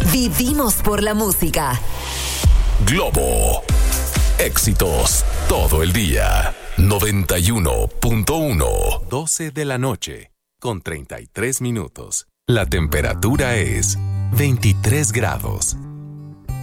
Vivimos por la música. Globo. Éxitos todo el día. 91.1. 12 de la noche, con 33 minutos. La temperatura es 23 grados.